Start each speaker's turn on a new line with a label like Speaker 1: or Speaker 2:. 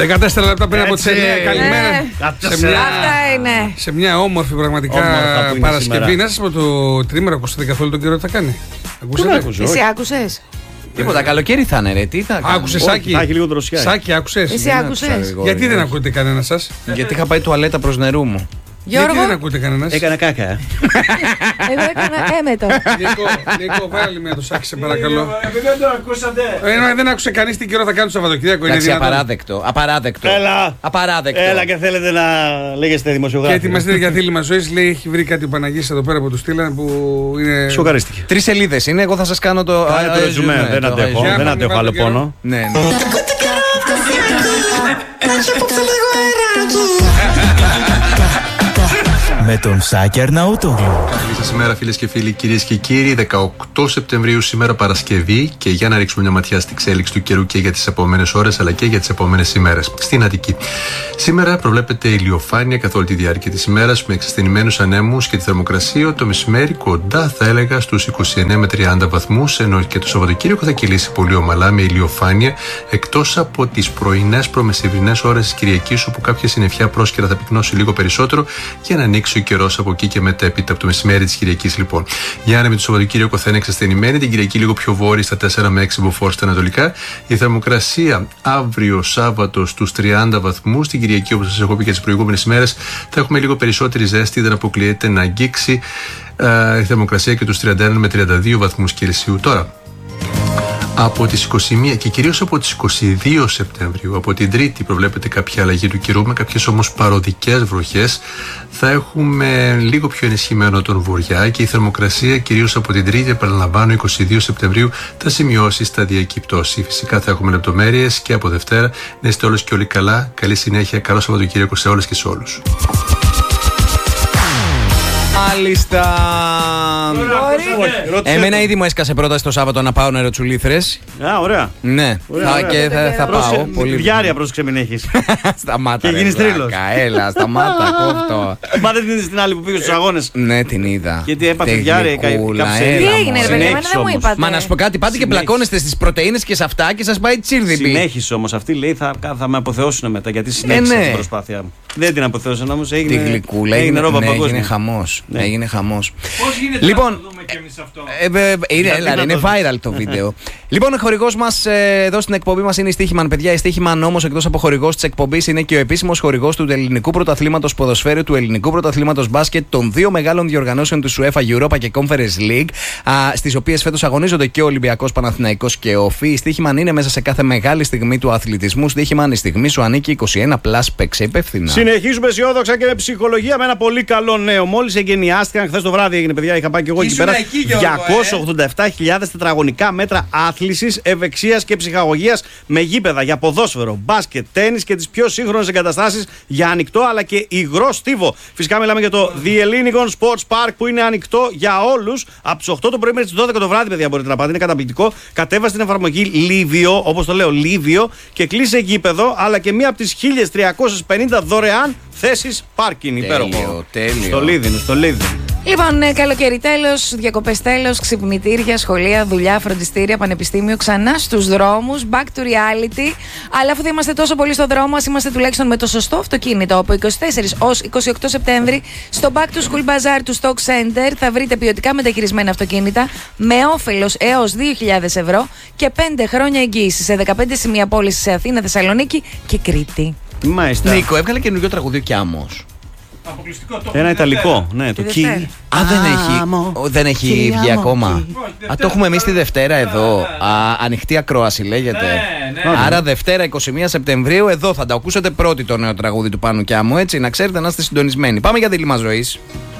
Speaker 1: 14 λεπτά πριν από τις 9. Καλημέρα.
Speaker 2: Αυτά είναι.
Speaker 1: Σε μια όμορφη πραγματικά Παρασκευή. Να σας πω, το τρίμερο ακούσατε καθόλου τον καιρό τι θα κάνει?
Speaker 2: Εσύ άκουσες?
Speaker 3: Τίποτα, καλοκαίρι θα είναι, ρε. Τι θα κάνει?
Speaker 1: Άκουσες, Σάκη?
Speaker 4: Θα έχει λίγο δροσιά.
Speaker 1: Σάκη, άκουσες?
Speaker 2: Εσύ άκουσες?
Speaker 1: Γιατί δεν ακούτε κανένα σας?
Speaker 3: Γιατί είχα πάει τουαλέτα προς νερού μου.
Speaker 1: Γιατί δεν ακούτε κανένας?
Speaker 4: Έκανα κάκα.
Speaker 2: Εγώ έκανα έμετο.
Speaker 1: Νίκο, βάλει μια το Σάκη, σε παρακαλώ.
Speaker 4: Επειδή δεν το ακούσατε.
Speaker 1: Δεν άκουσε κανείς τι καιρό θα κάνει το Σαββατοκύριακο.
Speaker 3: Εντάξει, απαράδεκτο.
Speaker 4: Έλα και θέλετε να λέγεστε δημοσιογράφοι.
Speaker 1: Και ετοιμαστείτε για δίλημμα ζωής. Λέει έχει βρει κάτι ο Παναγής εδώ πέρα που του στείλανε που είναι.
Speaker 4: Σοκαρίστηκε.
Speaker 3: 3 σελίδες είναι, εγώ θα σας κάνω το.
Speaker 4: Δεν αντέχω άλλο πόνο.
Speaker 3: Ναι.
Speaker 5: Με τον Σάκη Αρναούτογλου.
Speaker 6: Καλή σας ημέρα, φίλες και φίλοι, κυρίες και κύριοι. 18 Σεπτεμβρίου σήμερα Παρασκευή, και για να ρίξουμε μια ματιά στην εξέλιξη του καιρού και για τις επόμενες ώρες αλλά και για τις επόμενες ημέρες. Στην Αττική. Σήμερα προβλέπεται ηλιοφάνεια καθ' όλη τη διάρκεια της ημέρας με εξασθενημένους ανέμους και τη θερμοκρασία το μεσημέρι κοντά, θα έλεγα, στους 29 με 30 βαθμούς, ενώ και το Σαββατοκύριακο θα κυλήσει πολύ ομαλά με ηλιοφάνεια, εκτός από τις πρωινές προμεσημβρινές ώρες της Κυριακής, όπου κάποια συννεφιά πρόσκαιρα θα πυκνώσει λίγο περισσότερο για να ανοίξει ο καιρός από εκεί και μετέπειτα, από το μεσημέρι της Κυριακής λοιπόν. Οι άνεμοι του Σαββατοκύριακου θα είναι εξασθενημένοι, την Κυριακή λίγο πιο βόρειοι στα 4 με 6 μποφόρ στα ανατολικά. Η θερμοκρασία αύριο Σάββατο στους 30 βαθμούς. Την Κυριακή, όπως σας έχω πει και τις προηγούμενες ημέρες, θα έχουμε λίγο περισσότερη ζέστη, δεν αποκλείεται να αγγίξει η θερμοκρασία και τους 31 με 32 βαθμούς Κελσίου. Τώρα, από τις 21 και κυρίως από τις 22 Σεπτεμβρίου, από την Τρίτη, προβλέπεται κάποια αλλαγή του καιρού με κάποιες όμως παροδικές βροχές. Θα έχουμε λίγο πιο ενισχυμένο τον βορειά και η θερμοκρασία κυρίως από την Τρίτη, επαναλαμβάνω, 22 Σεπτεμβρίου, θα σημειώσει σταδιακή πτώση. Φυσικά θα έχουμε λεπτομέρειες και από Δευτέρα. Να είστε όλες και όλοι καλά. Καλή συνέχεια. Καλό Σαββατοκύριακο σε όλες και σε όλους.
Speaker 3: Μάλιστα. Εμένα ήδη μου έσκασε πρόταση το Σάββατο να πάω νεροτσουλήθρες.
Speaker 4: Ωραία.
Speaker 3: Ναι, και θα πάω.
Speaker 4: Διάρκεια πρόσεξε μην έχεις.
Speaker 3: Σταμάτα.
Speaker 4: Και γίνεις τρίλος.
Speaker 3: Έλα, σταμάτα, κόφτω.
Speaker 4: Μα δεν την είδες την άλλη που πήγε στους αγώνες?
Speaker 3: Ναι, την είδα.
Speaker 4: Γιατί έπαθε διάρκεια,
Speaker 2: Τι έγινε, ρε παιδιά, δεν μου είπατε.
Speaker 3: Μα να σου πω κάτι, πάτε και πλακώνεστε στις πρωτεΐνες και σε αυτά και σας πάει τσίρδιμπι.
Speaker 4: Συνέχισε όμως, αυτή λέει θα με αποθεώσουν μετά, γιατί συνέχισε την προσπάθειά μου. Δεν την αποθέωσαν όμως, έγινε.
Speaker 3: Τη γλυκούλα, έγινε χαμός. Έγινε χαμός.
Speaker 4: Πώς γίνεται
Speaker 3: λοιπόν,
Speaker 4: να το δούμε κι εμείς αυτό?
Speaker 3: Είναι viral το βίντεο. Λοιπόν, ο χορηγός μας εδώ στην εκπομπή μας είναι η Στοίχημαν. Παιδιά, η Στοίχημαν όμως, εκτός από χορηγός της εκπομπής, είναι και ο επίσημος χορηγός του ελληνικού πρωταθλήματος ποδοσφαίρου, του ελληνικού πρωταθλήματος μπάσκετ, των δύο μεγάλων διοργανώσεων του UEFA Europa και Conference League, στις οποίες φέτος αγωνίζονται και ο Ολυμπιακός, Παναθηναϊκός και ο ΦΥ. Η Στοίχημαν είναι μέσα σε κάθε μεγάλη στιγμή του αθλητισμού. Στοίχημαν, η στιγμή σου ανήκει. 21+, παίξε υπεύθυνα.
Speaker 4: Συνεχίζουμε αισιόδοξα και με ψυχολογία με ένα πολύ καλό νέο. Μόλις εγκαινιάστηκαν, χθες το βράδυ έγινε, παιδιά, είχα πάει και εγώ εκεί πέρα. 287.000 τετραγωνικά μέτρα άθλησης, ευεξίας και ψυχαγωγίας με γήπεδα για ποδόσφαιρο, μπάσκετ, τένις και τις πιο σύγχρονες εγκαταστάσεις για ανοιχτό αλλά και υγρό στίβο. Φυσικά μιλάμε για το The Ellinikon Sports Park που είναι ανοιχτό για όλους από τις 8 το πρωί μέχρι τις 12 το βράδυ, παιδιά. Μπορείτε να πάτε, είναι καταπληκτικό. Κατέβασε την εφαρμογή Livio, όπως το λέω, Livio, και κλείσε γήπεδο αλλά και μία από τις 1.350 δωρεάν θέσεις πάρκινγκ. Υπέροχο. Στο Λίδιν.
Speaker 2: Λοιπόν, καλοκαίρι τέλος, διακοπές τέλος, ξυπνητήρια, σχολεία, δουλειά, φροντιστήρια, πανεπιστήμιο, ξανά στους δρόμους, back to reality. Αλλά αφού θα είμαστε τόσο πολύ στο δρόμο, ας είμαστε τουλάχιστον με το σωστό αυτοκίνητο. Από 24 ως 28 Σεπτέμβρη, στο Back to School Bazaar του Stock Center θα βρείτε ποιοτικά μεταχειρισμένα αυτοκίνητα με όφελος έως 2.000 ευρώ και 5 χρόνια εγγύηση σε 15 σημεία πώληση σε Αθήνα, Θεσσαλονίκη και Κρήτη.
Speaker 4: Μάλιστα.
Speaker 3: Νίκο, έβγαλε καινούργιο τραγουδίο κι Άμμος.
Speaker 4: Ένα ιταλικό, ναι, το Κι.
Speaker 3: Δεν έχει βγει ακόμα. Το έχουμε εμείς τη Δευτέρα εδώ. Ανοιχτή ακρόαση λέγεται. Άρα Δευτέρα 21 Σεπτεμβρίου εδώ θα τα ακούσετε πρώτη το νέο τραγούδι του Πάνου Κιάμου, έτσι, να ξέρετε να είστε συντονισμένοι. Πάμε για δίλημμα ζωής.